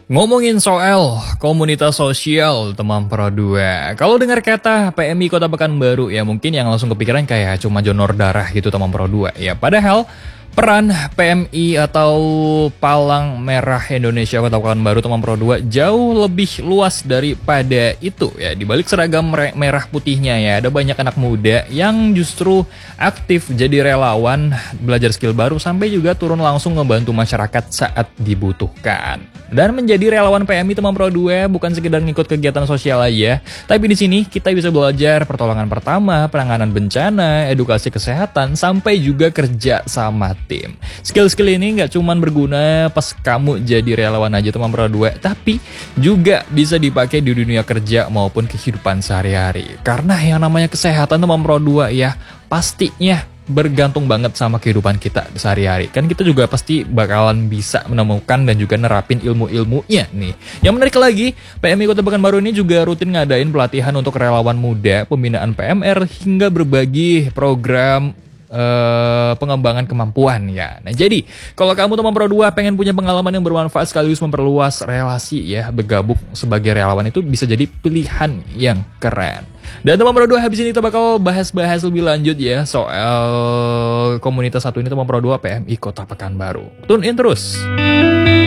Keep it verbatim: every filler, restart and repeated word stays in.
Ngomongin soal komunitas sosial teman Pro dua. Kalau dengar kata P M I Kota Pekanbaru ya mungkin yang langsung kepikiran kayak cuma donor darah gitu teman Pro dua. Ya padahal peran P M I atau Palang Merah Indonesia Kota Pekanbaru teman Pro dua jauh lebih luas daripada itu ya. Di balik seragam merah putihnya ya ada banyak anak muda yang justru aktif jadi relawan, belajar skill baru sampai juga turun langsung ngebantu masyarakat saat dibutuhkan. Dan menjadi relawan P M I teman Pro dua bukan sekedar ngikut kegiatan sosial aja, tapi di sini kita bisa belajar pertolongan pertama, penanganan bencana, edukasi kesehatan, sampai juga kerja sama tim. Skill-skill ini nggak cuma berguna pas kamu jadi relawan aja teman Pro dua, tapi juga bisa dipakai di dunia kerja maupun kehidupan sehari-hari. Karena yang namanya kesehatan teman Pro dua ya pastinya bergantung banget sama kehidupan kita sehari-hari. Kan kita juga pasti bakalan bisa menemukan dan juga nerapin ilmu-ilmunya nih. Yang menarik lagi, P M I Kota Pekanbaru ini juga rutin ngadain pelatihan untuk relawan muda, pembinaan P M R, hingga berbagi program Uh, pengembangan kemampuan ya. Nah jadi kalau kamu teman Pro dua pengen punya pengalaman yang bermanfaat sekaligus memperluas relasi ya, bergabung sebagai relawan itu bisa jadi pilihan yang keren. Dan teman Pro dua habis ini kita bakal bahas-bahas lebih lanjut ya soal komunitas satu ini teman Pro dua P M I Kota Pekanbaru. Tune in terus.